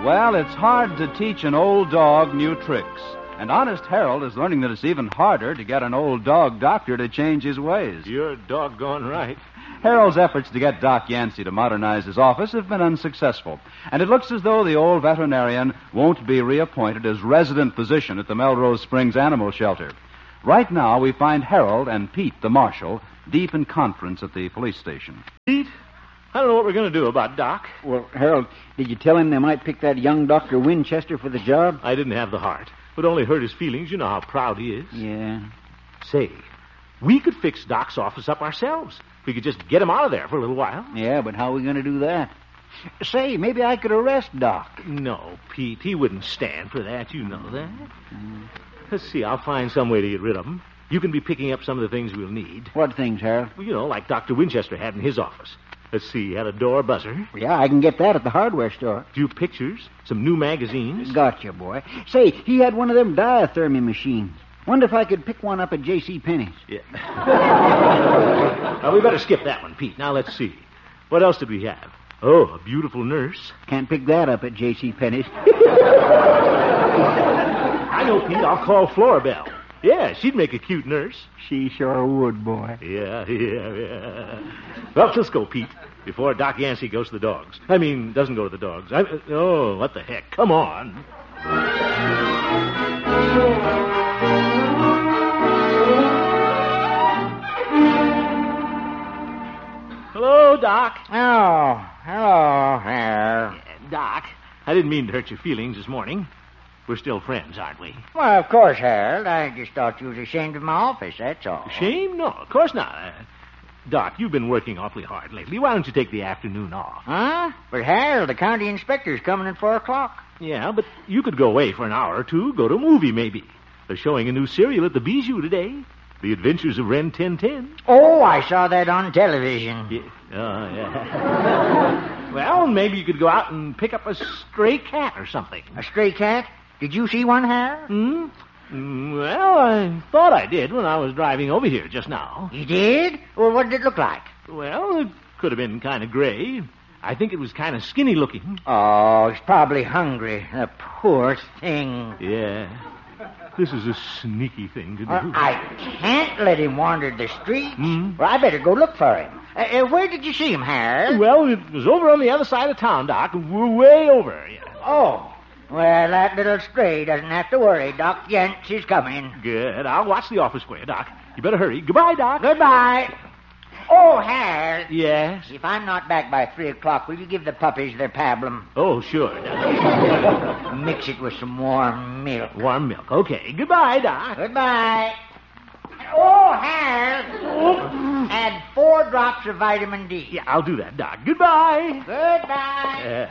Well, it's hard to teach an old dog new tricks. And Honest Harold is learning that it's even harder to get an old dog doctor to change his ways. You're doggone right. Harold's efforts to get Doc Yancey to modernize his office have been unsuccessful. And it looks as though the old veterinarian won't be reappointed as resident physician at the Melrose Springs Animal Shelter. Right now, we find Harold and Pete, the marshal, deep in conference at the police station. Pete, I don't know what we're going to do about Doc. Well, Harold, did you tell him they might pick that young Dr. Winchester for the job? I didn't have the heart. It would only hurt his feelings. You know how proud he is. Yeah. Say, we could fix Doc's office up ourselves. We could just get him out of there for a little while. Yeah, but how are we going to do that? Say, maybe I could arrest Doc. No, Pete, he wouldn't stand for that. You know that. Let's see, I'll find some way to get rid of him. You can be picking up some of the things we'll need. What things, Harold? Well, you know, like Dr. Winchester had in his office. Let's see, he had a door buzzer. Yeah, I can get that at the hardware store. A few pictures, some new magazines. Gotcha, boy. Say, he had one of them diathermy machines. Wonder if I could pick one up at J.C. Penney's. Yeah. Well, we better skip that one, Pete. Now, let's see. What else did we have? Oh, a beautiful nurse. Can't pick that up at J.C. Penney's. I know, Pete. I'll call Florabelle. Yeah, she'd make a cute nurse. She sure would, boy. Yeah. Well, let's go, Pete, before Doc Yancey goes to the dogs. Doesn't go to the dogs. Oh, what the heck. Come on. Hello, Doc. Oh, hello, Harold. Doc, I didn't mean to hurt your feelings this morning. We're still friends, aren't we? Well, of course, Harold. I just thought you was ashamed of my office, that's all. Ashamed? No, of course not. Doc, you've been working awfully hard lately. Why don't you take the afternoon off? Huh? But, Harold, the county inspector's coming at 4 o'clock. Yeah, but you could go away for an hour or two, go to a movie, maybe. They're showing a new serial at the Bijou today. The Adventures of Ren 1010. Oh, I saw that on television. Yeah. Oh, yeah. Well, maybe you could go out and pick up a stray cat or something. A stray cat? Did you see one, Harold? Well, I thought I did when I was driving over here just now. You did? Well, what did it look like? Well, it could have been kind of gray. I think it was kind of skinny looking. Oh, it's probably hungry. The poor thing. Yeah. This is a sneaky thing to do. I can't let him wander the streets. Well, I better go look for him. Where did you see him, Harold? Well, it was over on the other side of town, Doc. We're way over. Yeah. Oh. Well, that little stray doesn't have to worry. Doc Yancey's coming. Good. I'll watch the office for you, Doc. You better hurry. Goodbye, Doc. Goodbye. Oh, Harold. Yes? If I'm not back by 3 o'clock, will you give the puppies their pablum? Oh, sure. Mix it with some warm milk. Warm milk. Okay. Goodbye, Doc. Goodbye. Oh, Harold. Add 4 drops of vitamin D. Yeah, I'll do that, Doc. Goodbye. Goodbye.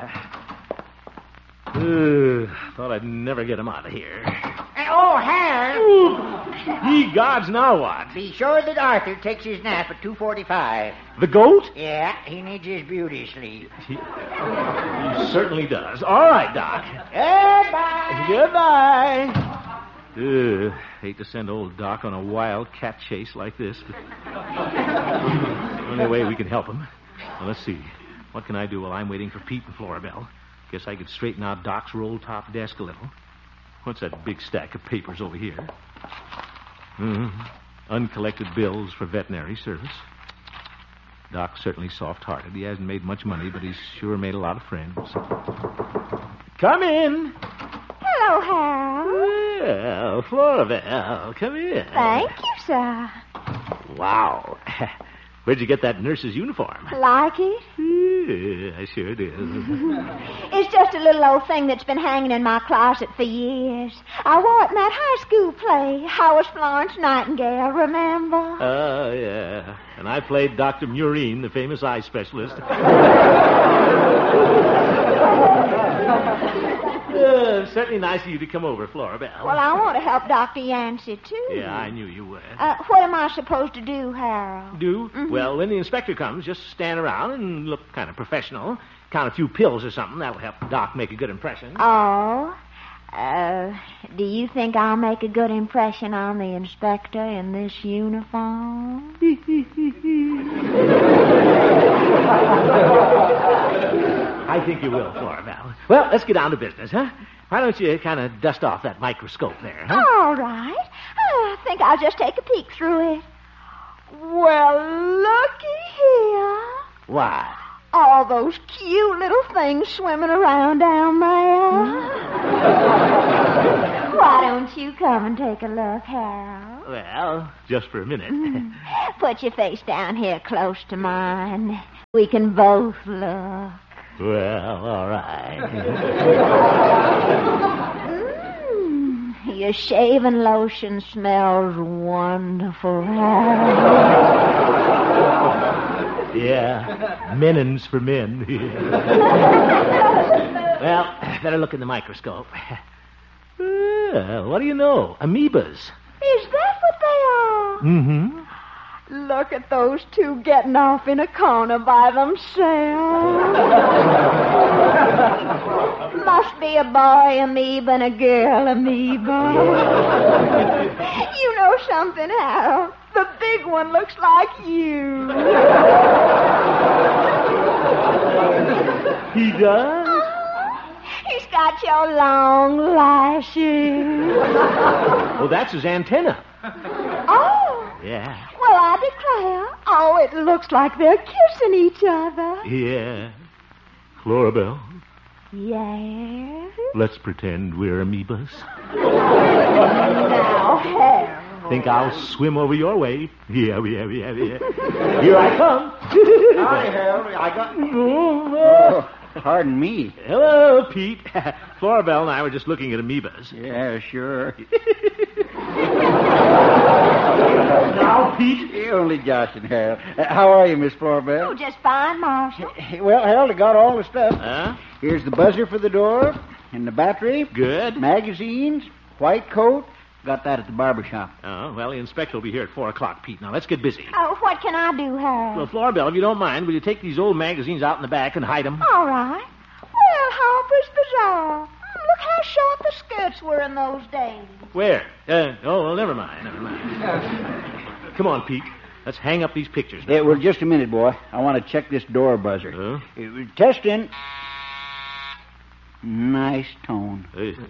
Thought I'd never get him out of here. Oh, Harold. Ye gods, now what? Be sure that Arthur takes his nap at 2:45. The goat? Yeah, he needs his beauty sleep. He certainly does. All right, Doc. Goodbye. Goodbye. Hate to send old Doc on a wild cat chase like this. But the only way we can help him. Well, let's see. What can I do while I'm waiting for Pete and Florabelle? Guess I could straighten out Doc's roll-top desk a little. What's that big stack of papers over here? Uncollected bills for veterinary service. Doc's certainly soft-hearted. He hasn't made much money, but he's sure made a lot of friends. Come in. Hello, Harold. Well, Florabelle, come in. Thank you, sir. Wow. Where'd you get that nurse's uniform? Like it? Yeah, I sure do. It's just a little old thing that's been hanging in my closet for years. I wore it in that high school play. I was Florence Nightingale, remember? Oh, yeah. And I played Dr. Murine, the famous eye specialist. Certainly nice of you to come over, Florabelle. Well, I want to help Dr. Yancey, too. Yeah, I knew you would. What am I supposed to do, Harold? Do? Well, when the inspector comes, just stand around and look kind of professional. Count a few pills or something. That'll help Doc make a good impression. Oh. Do you think I'll make a good impression on the inspector in this uniform? I think you will, Florabelle. Well, let's get down to business, huh? Why don't you kind of dust off that microscope there, huh? All right. I think I'll just take a peek through it. Well, looky here. Why? All those cute little things swimming around down there. Why don't you come and take a look, Harold? Well, just for a minute. Put your face down here close to mine. We can both look. Well, all right. Your shaving lotion smells wonderful, Harold. Yeah, Menins for men. Well, better look in the microscope. Well, what do you know? Amoebas. Is that what they are? Mm-hmm. Look at those two getting off in a corner by themselves. Must be a boy amoeba and a girl amoeba. You know something, Harold? The big one looks like you. He does? He's got your long lashes. Oh, that's his antenna. Oh. Yeah. Well, I declare. Oh, it looks like they're kissing each other. Yeah. Florabelle, Yes. let's pretend we're amoebas. Now, Harold. Think I'll swim over your way? Yeah. Here I come. Howdy, Harold. I got... Oh, pardon me. Hello, Pete. Florabelle and I were just looking at amoebas. Yeah, sure. Now, Pete. You're only joshing, Harold. How are you, Miss Florabelle? Oh, just fine, Marshal. Well, Harold, I got all the stuff. Huh? Here's the buzzer for the door, and the battery, Good. magazines, white coat. Got that at the barber shop. Oh, well, the inspector will be here at 4 o'clock, Pete. Now, let's get busy. Oh, what can I do, Harold? Well, Florabelle, if you don't mind, will you take these old magazines out in the back and hide them? All right. Well, Harper's Bazaar. Look how short the skirts were in those days. Where? Well, never mind. Come on, Pete. Let's hang up these pictures now. Yeah, well, just a minute, boy. I want to check this door buzzer. Huh? Testing. Nice tone.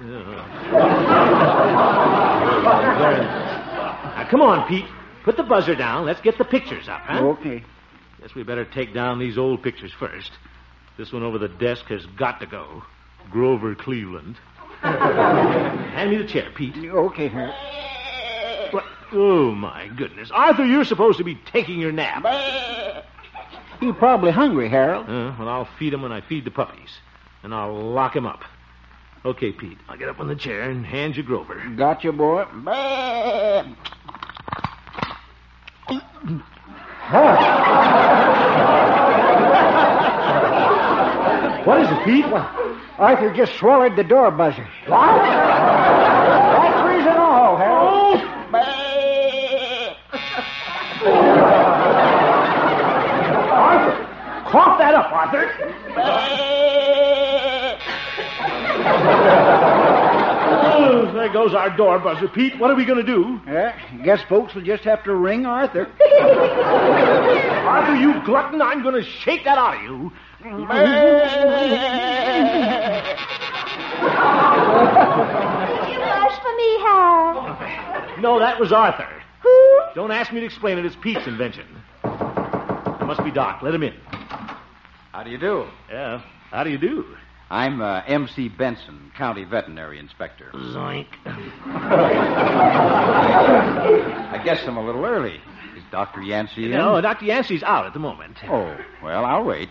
Now, come on, Pete. Put the buzzer down. Let's get the pictures up, huh? Okay. Guess we better take down these old pictures first. This one over the desk has got to go. Grover Cleveland. Hand me the chair, Pete. Okay, Harold. What? Oh, my goodness. Arthur, you're supposed to be taking your nap. You're probably hungry, Harold. Well, I'll feed him when I feed the puppies. And I'll lock him up. Okay, Pete. I'll get up on the chair and hand you Grover. Gotcha, boy. What is it, Pete? Arthur just swallowed the door buzzer. What? Batteries and all, Harold. Arthur! Cough that up, Arthur! Oh, there goes our door buzzer, Pete. What are we going to do? Guess folks will just have to ring Arthur. Arthur, you glutton, I'm going to shake that out of you. You asked for me, Harold. No, that was Arthur. Who? Don't ask me to explain it. It's Pete's invention. It must be Doc. Let him in. How do you do? Yeah. How do you do? I'm M.C. Benson, County Veterinary Inspector. Zoink. I guess I'm a little early. Is Dr. Yancey in? No, Dr. Yancey's out at the moment. Oh, well, I'll wait.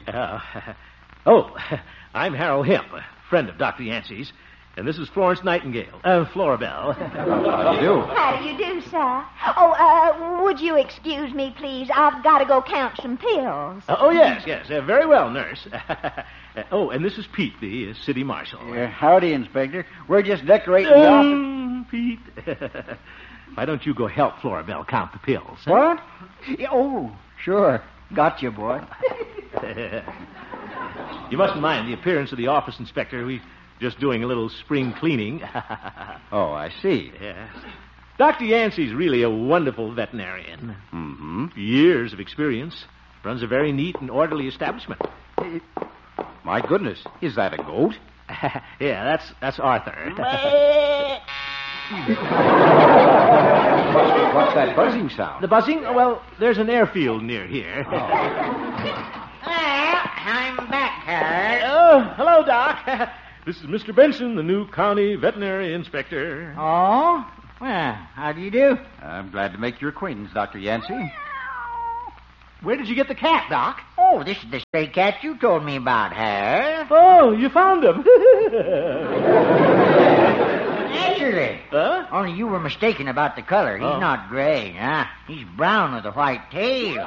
I'm Harold Hemp, a friend of Dr. Yancey's. And this is Florence Nightingale. Florabelle. How do you do? How do you do, sir? Oh, would you excuse me, please? I've got to go count some pills. Yes. Very well, nurse. And this is Pete, the city marshal. Howdy, Inspector. We're just decorating the office. Pete. Why don't you go help Florabelle count the pills? Huh? What? Oh, sure. Gotcha, boy. You mustn't mind the appearance of the office inspector. We Just doing a little spring cleaning. Oh, I see. Yes. Dr. Yancey's really a wonderful veterinarian. Mm-hmm. Years of experience. Runs a very neat and orderly establishment. My goodness, is that a goat? Yeah, that's Arthur. What's that buzzing sound? The buzzing? Well, there's an airfield near here. Well, I'm back, Harold. Oh, hello, Doc. This is Mr. Benson, the new county veterinary inspector. Oh? Well, how do you do? I'm glad to make your acquaintance, Dr. Yancey. Where did you get the cat, Doc? Oh, this is the stray cat you told me about, Harold. Oh, you found him. Naturally. Huh? Only you were mistaken about the color. He's not gray, huh? He's brown with a white tail.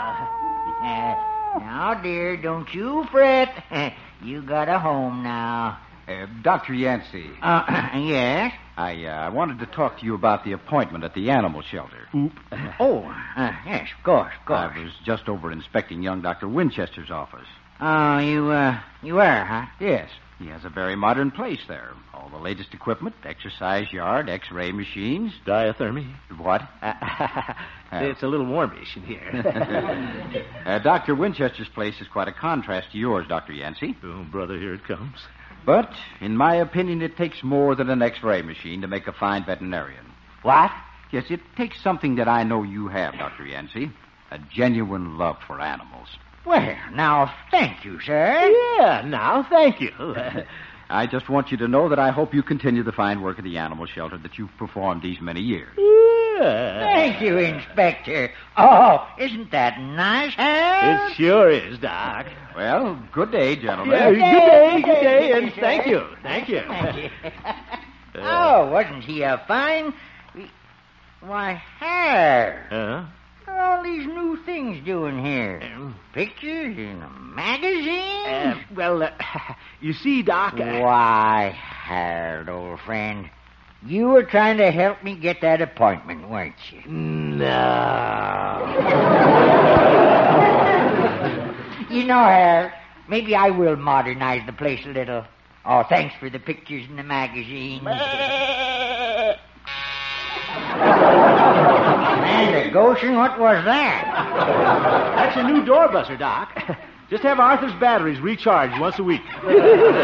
Now, dear, don't you fret. You got a home now. Dr. Yancey. Yes? I wanted to talk to you about the appointment at the animal shelter. Yes, of course. I was just over inspecting young Dr. Winchester's office. Oh, you were, huh? Yes, he has a very modern place there. All the latest equipment, exercise yard, X-ray machines. Diathermy. What? It's a little warmish in here. Dr. Winchester's place is quite a contrast to yours, Dr. Yancey. Oh, brother, here it comes. But, in my opinion, it takes more than an X-ray machine to make a fine veterinarian. What? Yes, it takes something that I know you have, Dr. Yancey. A genuine love for animals. Well, now, thank you, sir. Yeah, now, thank you. I just want you to know that I hope you continue the fine work of the animal shelter that you've performed these many years. Yeah. Thank you, Inspector. Oh, isn't that nice, Harold? It sure is, Doc. Well, good day, gentlemen. Yeah, good day, and thank you. Thank you. Oh, wasn't he a fine... Why, Harold. What are all these new things doing here? Pictures in a magazine? You see, Doc... Why, Harold, old friend, you were trying to help me get that appointment, weren't you? No. You know, Harold, maybe I will modernize the place a little. Oh, thanks for the pictures in the magazine. Man, Goshen, what was that? That's a new door buzzer, Doc. Just have Arthur's batteries recharged once a week.